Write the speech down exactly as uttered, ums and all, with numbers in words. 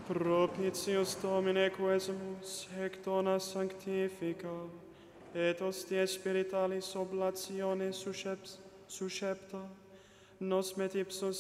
Propitius Domine quesumus, hec dona sanctifica, et hostiae spiritualis oblatione susceps, suscepta, nos met ipsos